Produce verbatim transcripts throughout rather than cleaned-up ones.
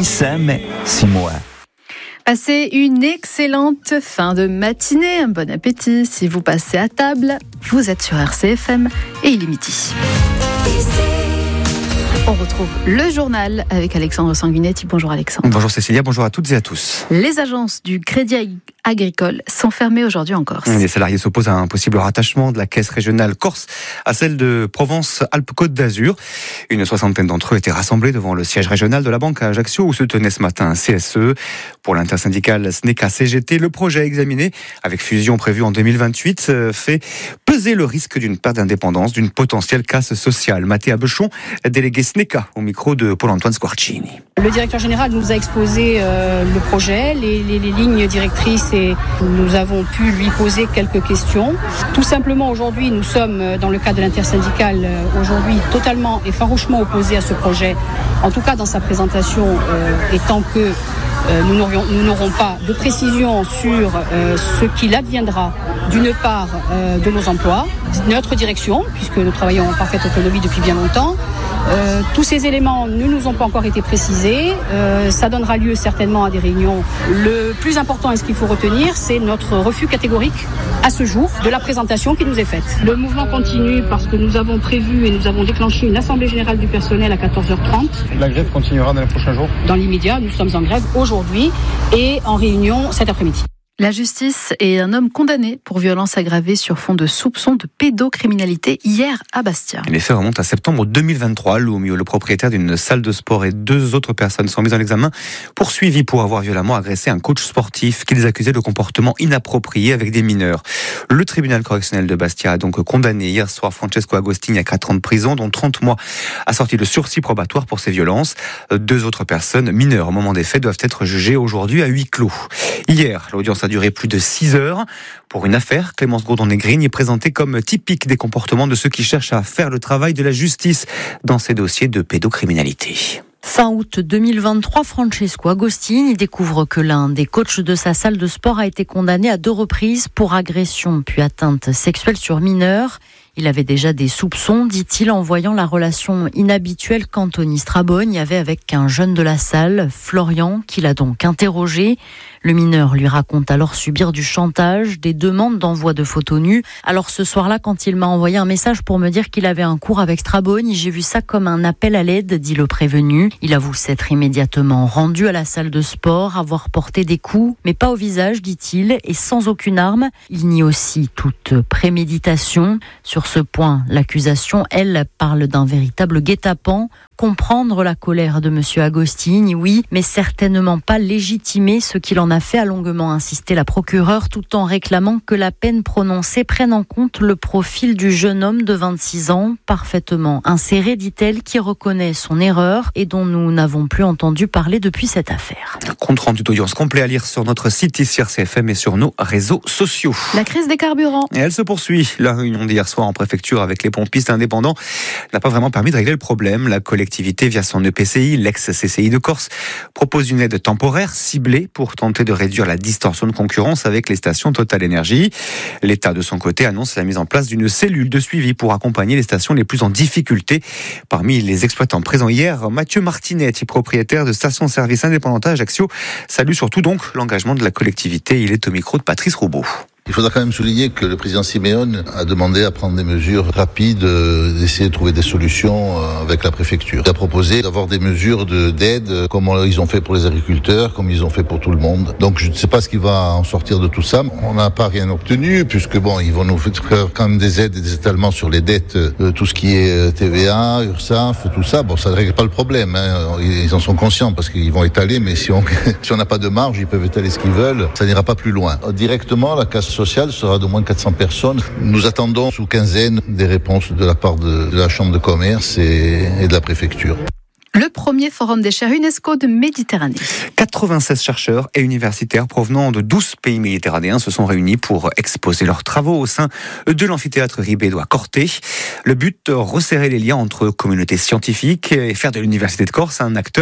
Missa, mais six mois. Passez une excellente fin de matinée, un bon appétit. Si vous passez à table, vous êtes sur R C F M et il est midi. On retrouve le journal avec Alexandre Sanguinetti. Bonjour Alexandre. Bonjour Cécilia, bonjour à toutes et à tous. Les agences du Crédit Agricole sont fermées aujourd'hui en Corse. Les salariés s'opposent à un possible rattachement de la caisse régionale Corse à celle de Provence-Alpes-Côte d'Azur. Une soixantaine d'entre eux étaient rassemblés devant le siège régional de la banque à Ajaccio où se tenait ce matin un C S E. Pour l'intersyndicale SNECA C G T, le projet examiné avec fusion prévue en deux mille vingt-huit fait peser le risque d'une perte d'indépendance, d'une potentielle casse sociale. Mathéa Bechon, délégué SNECA au micro de Paul-Antoine Squarcini. Le directeur général nous a exposé euh, le projet, les, les, les lignes directrices et nous avons pu lui poser quelques questions. Tout simplement aujourd'hui, nous sommes dans le cadre de l'intersyndicale aujourd'hui totalement et farouchement opposés à ce projet. En tout cas dans sa présentation, euh, étant que Euh, nous, n'aurions, nous n'aurons pas de précision sur euh, ce qu'il adviendra d'une part euh, de nos emplois, de notre direction, puisque nous travaillons en parfaite autonomie depuis bien longtemps. Euh, tous ces éléments ne nous ont pas encore été précisés. Euh, ça donnera lieu certainement à des réunions. Le plus important et ce qu'il faut retenir, c'est notre refus catégorique à ce jour de la présentation qui nous est faite. Le mouvement continue parce que nous avons prévu et nous avons déclenché une assemblée générale du personnel à quatorze heures trente. La grève continuera dans les prochains jours ? Dans l'immédiat, nous sommes en grève aujourd'hui et en réunion cet après-midi. La justice est un homme condamné pour violence aggravée sur fond de soupçons de pédocriminalité hier à Bastia. Les faits remontent à septembre deux mille vingt-trois. Loumio, le propriétaire d'une salle de sport et deux autres personnes sont mises en examen, poursuivis pour avoir violemment agressé un coach sportif qu'ils accusaient de comportement inapproprié avec des mineurs. Le tribunal correctionnel de Bastia a donc condamné hier soir Francesco Agostini à quatre ans de prison, dont trente mois assortis de sursis probatoire pour ces violences. Deux autres personnes mineures au moment des faits doivent être jugées aujourd'hui à huis clos. Hier, l'audience a duré plus de six heures. Pour une affaire, Clémence Gourdon-Negrigne est présentée comme typique des comportements de ceux qui cherchent à faire le travail de la justice dans ces dossiers de pédocriminalité. Fin août deux mille vingt-trois, Francesco Agostini découvre que l'un des coachs de sa salle de sport a été condamné à deux reprises pour agression puis atteinte sexuelle sur mineurs. Il avait déjà des soupçons, dit-il, en voyant la relation inhabituelle qu'Anthony Strabogne avait avec un jeune de la salle, Florian, qu'il a donc interrogé. Le mineur lui raconte alors subir du chantage, des demandes d'envoi de photos nues. Alors ce soir-là, quand il m'a envoyé un message pour me dire qu'il avait un cours avec Strabogne, j'ai vu ça comme un appel à l'aide, dit le prévenu. Il avoue s'être immédiatement rendu à la salle de sport, avoir porté des coups, mais pas au visage, dit-il, et sans aucune arme. Il nie aussi toute préméditation. Sur ce point, l'accusation, elle, parle d'un véritable guet-apens. Comprendre la colère de monsieur Agostini, oui, mais certainement pas légitimer ce qu'il en a fait, a longuement insisté la procureure, tout en réclamant que la peine prononcée prenne en compte le profil du jeune homme de vingt-six ans, parfaitement inséré, dit-elle, qui reconnaît son erreur et dont nous n'avons plus entendu parler depuis cette affaire. Compte rendu d'audience complet à lire sur notre site ici R C F M et sur nos réseaux sociaux. La crise des carburants. Et elle se poursuit. La réunion d'hier soir en préfecture avec les pompistes indépendants n'a pas vraiment permis de régler le problème. La collectivité, via son E P C I, l'ex-C C I de Corse, propose une aide temporaire ciblée pour tenter de réduire la distorsion de concurrence avec les stations Total Énergie. L'État, de son côté, annonce la mise en place d'une cellule de suivi pour accompagner les stations les plus en difficulté. Parmi les exploitants présents hier, Mathieu Martinetti, propriétaire de station-service indépendante à Ajaccio, salue surtout donc l'engagement de la collectivité. Il est au micro de Patrice Roubaud. Il faudra quand même souligner que le président Siméon a demandé à prendre des mesures rapides, d'essayer de trouver des solutions avec la préfecture. Il a proposé d'avoir des mesures de, d'aide, comme ils ont fait pour les agriculteurs, comme ils ont fait pour tout le monde. Donc je ne sais pas ce qui va en sortir de tout ça. On n'a pas rien obtenu, puisque bon, ils vont nous faire quand même des aides et des étalements sur les dettes, tout ce qui est T V A, URSSAF, tout ça. Bon, ça ne règle pas le problème, hein. Ils en sont conscients parce qu'ils vont étaler, mais si on si on n'a pas de marge, ils peuvent étaler ce qu'ils veulent. Ça n'ira pas plus loin. Directement, la casse sociale sera de moins de quatre cents personnes. Nous attendons sous quinzaine des réponses de la part de, de la Chambre de commerce et, et de la préfecture. Le premier forum des chaires UNESCO de Méditerranée. quatre-vingt-seize chercheurs et universitaires provenant de douze pays méditerranéens se sont réunis pour exposer leurs travaux au sein de l'amphithéâtre Ribédo à Corté. Le but, resserrer les liens entre communautés scientifiques et faire de l'Université de Corse un acteur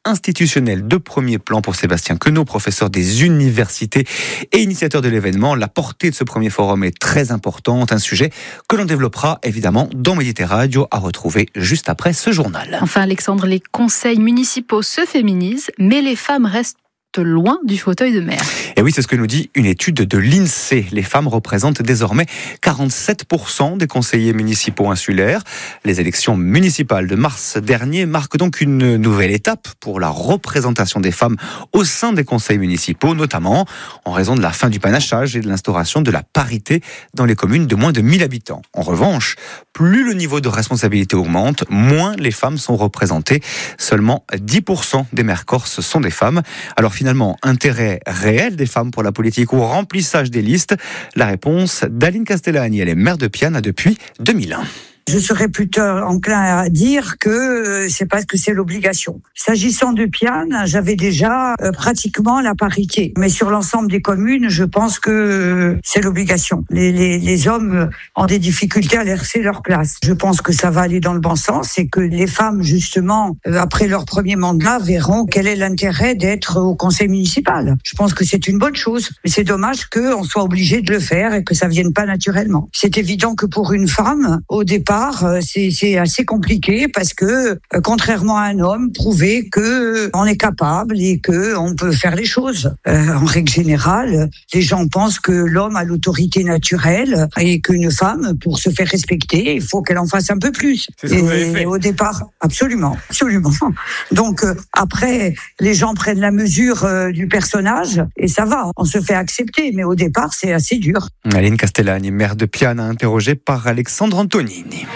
institutionnel de premier plan pour Sébastien Queneau, professeur des universités et initiateur de l'événement. La portée de ce premier forum est très importante, un sujet que l'on développera évidemment dans Méditerranée Radio, à retrouver juste après ce journal. Enfin Alexandre, les conseils municipaux se féminisent, mais les femmes restent loin du fauteuil de maire. Et oui, c'est ce que nous dit une étude de l'INSEE. Les femmes représentent désormais quarante-sept pour cent des conseillers municipaux insulaires. Les élections municipales de mars dernier marquent donc une nouvelle étape pour la représentation des femmes au sein des conseils municipaux, notamment en raison de la fin du panachage et de l'instauration de la parité dans les communes de moins de mille habitants. En revanche, plus le niveau de responsabilité augmente, moins les femmes sont représentées. Seulement dix pour cent des maires corses sont des femmes. Alors finalement, intérêt réel des femmes pour la politique ou remplissage des listes? La réponse d'Aline Castellani, elle est maire de Piane depuis deux mille un. Je serais plutôt enclin à dire que c'est parce que c'est l'obligation. S'agissant de Piane, j'avais déjà euh, pratiquement la parité. Mais sur l'ensemble des communes, je pense que euh, c'est l'obligation. Les, les, les hommes ont des difficultés à laisser leur place. Je pense que ça va aller dans le bon sens et que les femmes, justement, euh, après leur premier mandat, verront quel est l'intérêt d'être au conseil municipal. Je pense que c'est une bonne chose. Mais c'est dommage qu'on soit obligé de le faire et que ça vienne pas naturellement. C'est évident que pour une femme, au départ, C'est, c'est assez compliqué parce que, euh, contrairement à un homme, prouver que euh, on est capable et que on peut faire les choses. Euh, en règle générale, les gens pensent que l'homme a l'autorité naturelle et qu'une femme, pour se faire respecter, il faut qu'elle en fasse un peu plus. C'est ce que vous avez fait. Et au départ, absolument, absolument. Donc euh, après, les gens prennent la mesure euh, du personnage et ça va, on se fait accepter. Mais au départ, c'est assez dur. Aline Castellani, maire de Piane, interrogée par Alexandre Antonini.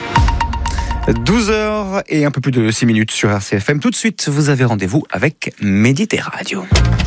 douze heures et un peu plus de six minutes sur R C F M. Tout de suite, vous avez rendez-vous avec Méditerranée Radio.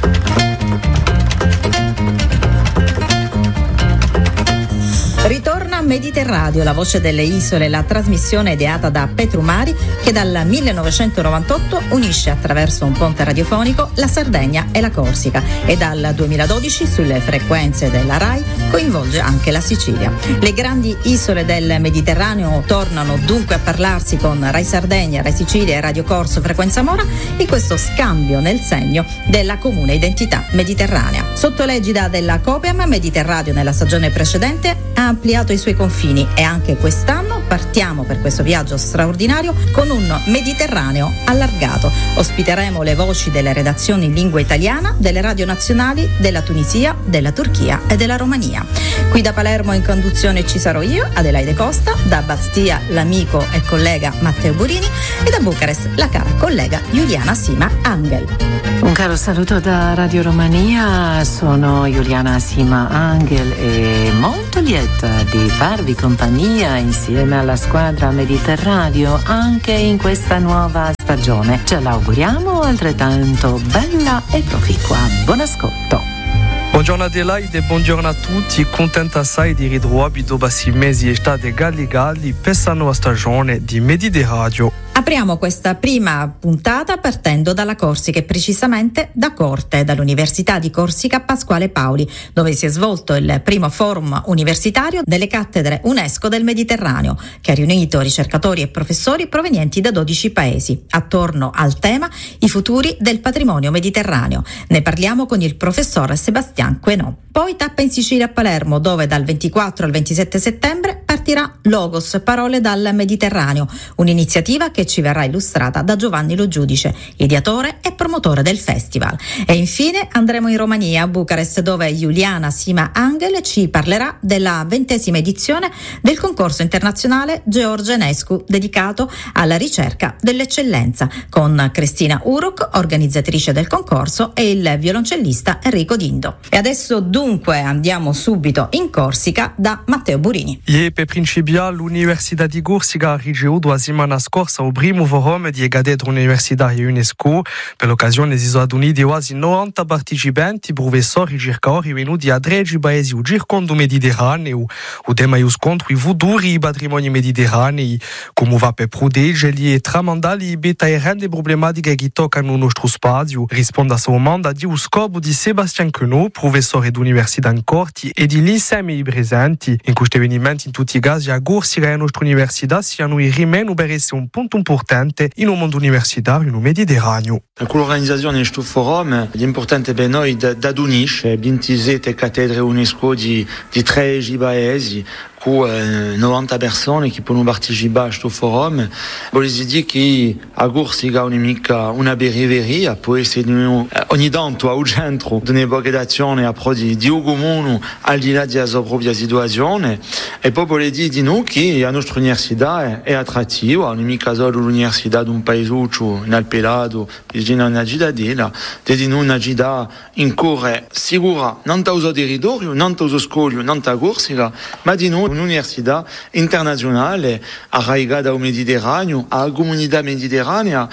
Ritorna Mediterraneo, la voce delle isole, la trasmissione ideata da Petru Mari che dal millenovecentonovantotto unisce attraverso un ponte radiofonico la Sardegna e la Corsica e dal duemiladodici sulle frequenze della RAI coinvolge anche la Sicilia. Le grandi isole del Mediterraneo tornano dunque a parlarsi con RAI Sardegna, RAI Sicilia e Radio Corso Frequenza Mora in questo scambio nel segno della comune identità mediterranea. Sotto l'egida della Copiam, Mediterraneo nella stagione precedente ha ampliato i suoi confini e anche quest'anno partiamo per questo viaggio straordinario con un Mediterraneo allargato. Ospiteremo le voci delle redazioni in lingua italiana delle radio nazionali della Tunisia, della Turchia e della Romania. Qui da Palermo in conduzione ci sarò io, Adelaide Costa, da Bastia l'amico e collega Matteo Burini e da Bucarest la cara collega Juliana Sima Angel. Un caro saluto da Radio Romania, sono Juliana Sima Angel e molto lieta di farvi compagnia insieme alla squadra Mediterraneo anche in questa nuova stagione. Ce l'auguriamo altrettanto bella e proficua. Buon ascolto. Buongiorno Adelaide e buongiorno a tutti, contenta assai di ritrovarvi dopo sei mesi e state galli galli per questa nuova stagione di Mediterraneo. Apriamo questa prima puntata partendo dalla Corsica e precisamente da Corte, dall'Università di Corsica Pasquale Paoli, dove si è svolto il primo forum universitario delle cattedre UNESCO del Mediterraneo, che ha riunito ricercatori e professori provenienti da dodici paesi, attorno al tema I futuri del patrimonio mediterraneo. Ne parliamo con il professor Sébastien Queneau. Poi tappa in Sicilia a Palermo, dove dal ventiquattro al ventisette settembre partirà Logos, Parole dal Mediterraneo, un'iniziativa che ci verrà illustrata da Giovanni Lo Giudice, ideatore e promotore del festival. E infine andremo in Romania, a Bucarest, dove Juliana Sima Angel ci parlerà della ventesima edizione del concorso internazionale George Enescu, dedicato alla ricerca dell'eccellenza, con Cristina Uruk, organizzatrice del concorso, e il violoncellista Enrico Dindo. E adesso dunque andiamo subito in Corsica da Matteo Burini. E per principiare l'Università di Corsica ha ricevuto la settimana scorsa il primo forum di cattedra universitaria UNESCO. Per l'occasione si sono uniti quasi novanta partecipanti, professori e ricercatori venuti da tredici paesi del circondo mediterraneo. Il tema è lo scontro i futuri patrimoni mediterranei, come va per proteggerli e tramandarli e rendere problematiche che toccano il nostro spazio. Risponde a questa domanda di lo scopo di Sébastien Queneau, professore d'università in Corti e di l'insieme presenti in questo avvenimento in tutti litigas e a Corsica e a nostra università siano i rimenu per essere un punto importante in un mondo universitario in un Mediterraneo. Con l'organizzazione di questo forum è importante per noi da unisce ventisette cattedre UNESCO di, di tredici paesi con eh, novanta persone che possono partecipare a questo forum. Vuol dire che a Corsica non è mica una periferia, può essere eh, ogni tanto al centro di una popolazione di, di un comune al di là della sua propria situazione. E poi vuol dire di noi che la nostra università è, è attrattiva, non è mica solo l'università di un paesuccio in Alpelato, vicino a una città della, di noi una città in corre sicura, non da uso territorio, non da uso scoglio, non da Corsica, ma di noi un'università internazionale arraigata al Mediterraneo, alla comunità mediterranea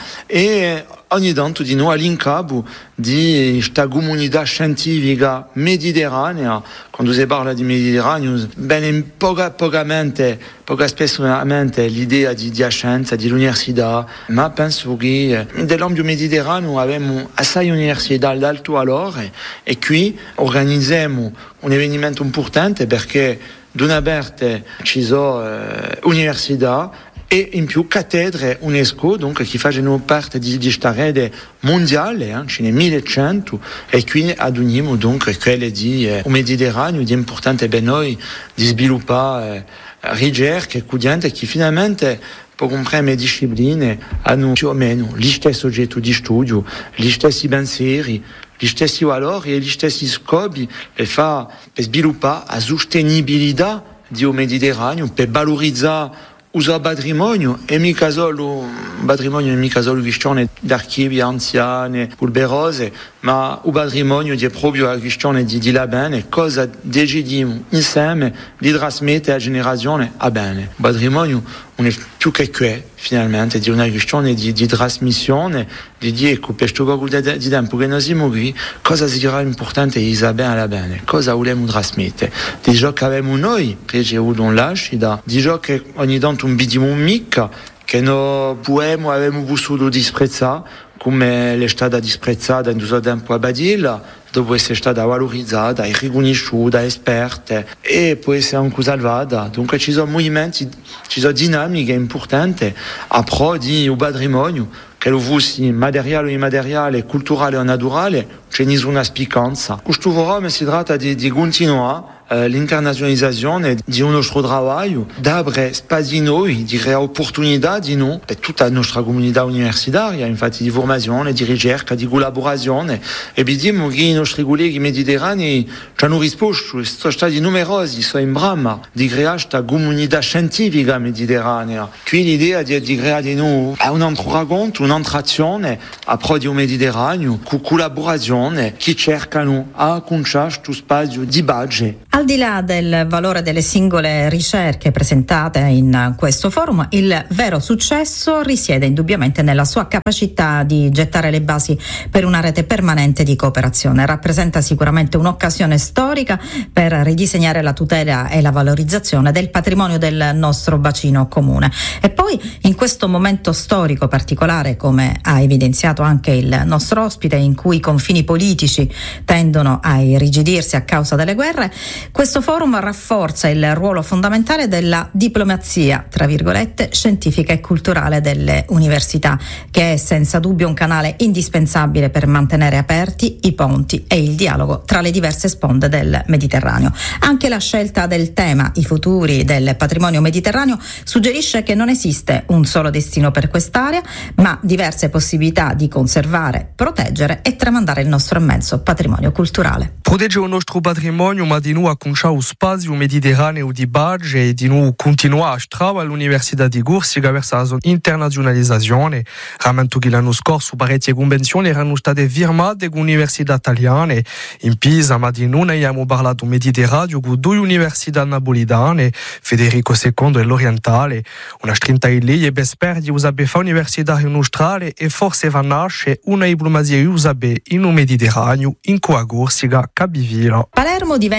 e ogni tanto di noi all'incapo di questa comunità scientifica mediterranea. Quando si parla di Mediterraneo, bene poca, pocamente, poca spessamente l'idea di, di scienza, di l'università, ma penso che nell'ambito mediterraneo abbiamo assai università d'alto valore e qui organizziamo un evento importante perché d'una parte ci sono eh, università e in più cattedre UNESCO, donc che fanno parte di questa rete mondiale, eh, ce ne millecento, e qui aduniamo donc quelle di eh, un Mediterraneo, di importante per noi di sviluppare eh, ricerche, studenti che finalmente per comprendere le discipline hanno più o meno gli stessi oggetti di studio, gli stessi pensieri, gli stessi valori e gli stessi scopi per, fa, per sviluppare la sostenibilità di un Mediterraneo, per valorizzare il patrimonio e mica solo il patrimonio, non è mica solo questione di archivi anziani, polverose, ma il patrimonio è proprio la questione di, di la bene, cosa decidiamo insieme di trasmettere a generazione a bene. Il patrimonio non è più che questo, finalmente, di una questione di, di trasmissione, di dire che per questo poco di tempo che noi siamo qui, cosa sarà importante di sapere alla bene, cosa vogliamo trasmettere. Di ciò che abbiamo noi, ricevuto un lascita, di ciò che ogni tanto un vediamo mica, che noi possiamo, abbiamo vissuto disprezzare, come è stata disprezzata in questo tempo a Badilla, dopo essere stata valorizzata e riconosciuta, esperta e può essere anche salvata. Dunque ci sono movimenti, ci sono dinamiche importanti a pro di un patrimonio che lo fosse materiale o immateriale, culturale o naturale, c'è nessuna spiccanza. Questo forum si tratta di, di continuare Uh, l'internazionalizzazione di un nostro lavoro, dare spazi noi, di creare opportunità di noi per tutta la nostra comunità universitaria, infatti di formazione, di ricerca, di collaborazione. E vediamo che i nostri colleghi mediterranei ci hanno risposto, sono stati numerosi, sono in brama di creare questa comunità scientifica mediterranea. Qui l'idea di, di creare di noi un altro racconto, un'altra azione a pro di un Mediterraneo, con collaborazione, che cercano a conoscere questo spazio di base. Al di là del valore delle singole ricerche presentate in questo forum, il vero successo risiede indubbiamente nella sua capacità di gettare le basi per una rete permanente di cooperazione. Rappresenta sicuramente un'occasione storica per ridisegnare la tutela e la valorizzazione del patrimonio del nostro bacino comune. E poi, in questo momento storico particolare, come ha evidenziato anche il nostro ospite, in cui i confini politici tendono a irrigidirsi a causa delle guerre, questo forum rafforza il ruolo fondamentale della diplomazia, tra virgolette, scientifica e culturale delle università, che è senza dubbio un canale indispensabile per mantenere aperti i ponti e il dialogo tra le diverse sponde del Mediterraneo. Anche la scelta del tema, i futuri del patrimonio mediterraneo, suggerisce che non esiste un solo destino per quest'area, ma diverse possibilità di conservare, proteggere e tramandare il nostro immenso patrimonio culturale. Proteggere il nostro patrimonio, ma di noi conoscere lo spazio mediterraneo di base e di noi continuare a stare all'Università di Corsica verso la internazionalizzazione. Rammento che l'anno scorso parecchie convenzioni erano state firmate con università italiane. In Pisa, ma di noi abbiamo parlato Mediterraneo con due università napolitane, Federico secondo e l'Orientale. Una strinta di lei e besper di usabe fa universitario nostrale e forse va nasce una diplomazia usabe in un Mediterraneo, in cui a Corsica, Capivila. Palermo diventa la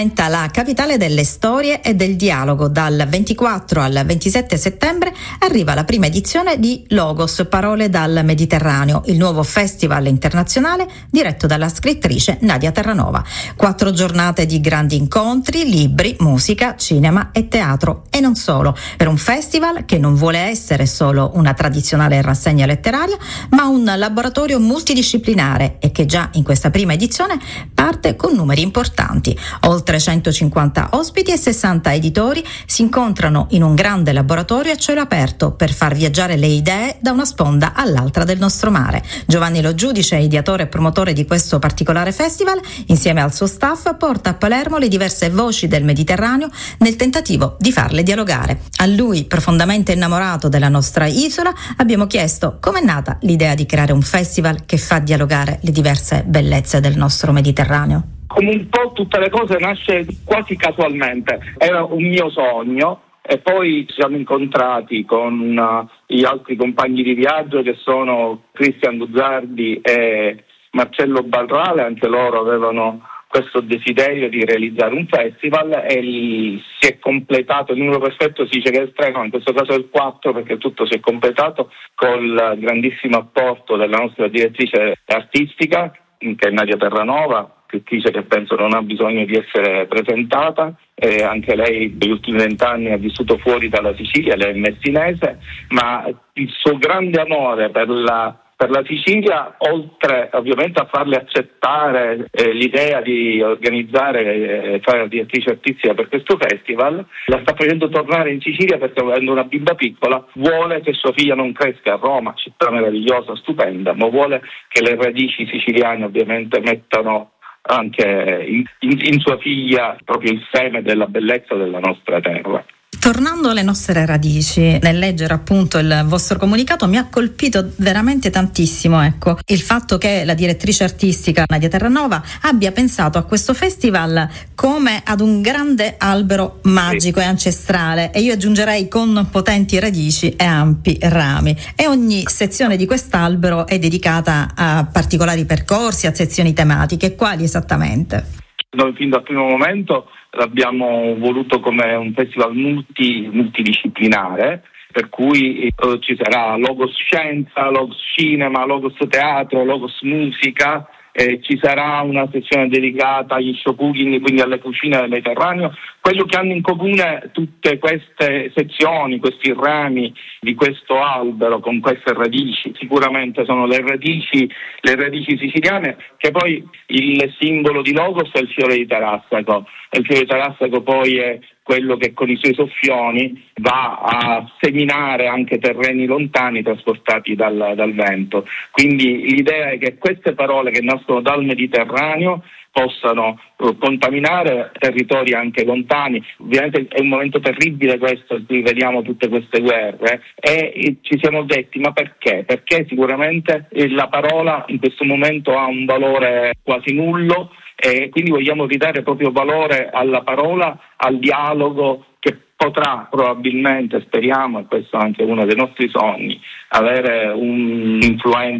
la capitale delle storie e del dialogo. Dal ventiquattro al ventisette settembre arriva la prima edizione di Logos, Parole dal Mediterraneo, il nuovo festival internazionale diretto dalla scrittrice Nadia Terranova. Quattro giornate di grandi incontri, libri, musica, cinema e teatro, e non solo, per un festival che non vuole essere solo una tradizionale rassegna letteraria, ma un laboratorio multidisciplinare, e che già in questa prima edizione parte con numeri importanti. Oltre centocinquanta ospiti e sessanta editori si incontrano in un grande laboratorio a cielo aperto per far viaggiare le idee da una sponda all'altra del nostro mare. Giovanni Lo Giudice, ideatore e promotore di questo particolare festival, insieme al suo staff porta a Palermo le diverse voci del Mediterraneo nel tentativo di farle dialogare. A lui, profondamente innamorato della nostra isola, abbiamo chiesto com'è nata l'idea di creare un festival che fa dialogare le diverse bellezze del nostro Mediterraneo. Come un po' tutte le cose nasce quasi casualmente, era un mio sogno e poi ci siamo incontrati con uh, gli altri compagni di viaggio che sono Cristian Guzzardi e Marcello Barrale. Anche loro avevano questo desiderio di realizzare un festival e si è completato. Il numero perfetto si dice che è il tre, no, in questo caso è il quattro, perché tutto si è completato col grandissimo apporto della nostra direttrice artistica, che è Nadia Terranova, scrittrice che penso non ha bisogno di essere presentata, e anche lei negli ultimi vent'anni ha vissuto fuori dalla Sicilia, lei è messinese, ma il suo grande amore per la Per la Sicilia, oltre ovviamente a farle accettare eh, l'idea di organizzare e eh, fare la direttrice artistica per questo festival, la sta facendo tornare in Sicilia perché, avendo una bimba piccola, vuole che sua figlia non cresca a Roma, città meravigliosa, stupenda, ma vuole che le radici siciliane ovviamente mettano anche in, in, in sua figlia proprio il seme della bellezza della nostra terra. Tornando alle nostre radici, nel leggere appunto il vostro comunicato mi ha colpito veramente tantissimo, ecco, il fatto che la direttrice artistica Nadia Terranova abbia pensato a questo festival come ad un grande albero magico e ancestrale, e io aggiungerei con potenti radici e ampi rami, e ogni sezione di quest'albero è dedicata a particolari percorsi, a sezioni tematiche. Quali esattamente? Noi fin dal primo momento l'abbiamo voluto come un festival multi, multidisciplinare, per cui eh, ci sarà Logos Scienza, Logos Cinema, Logos Teatro, Logos Musica, eh, ci sarà una sezione dedicata agli show cooking, quindi alle cucine del Mediterraneo. Quello che hanno in comune tutte queste sezioni, questi rami di questo albero con queste radici, sicuramente sono le radici, le radici siciliane, che poi il simbolo di Logos è il fiore di Tarassaco. Il fiore di Tarassaco poi è quello che con i suoi soffioni va a seminare anche terreni lontani trasportati dal, dal vento. Quindi l'idea è che queste parole che nascono dal Mediterraneo possano uh, contaminare territori anche lontani. Ovviamente è un momento terribile questo, in cui vediamo tutte queste guerre, e, e ci siamo detti ma perché? Perché sicuramente eh, la parola in questo momento ha un valore quasi nullo, e quindi vogliamo ridare proprio valore alla parola, al dialogo, che potrà probabilmente, speriamo, e questo è anche uno dei nostri sogni, avere un'influenza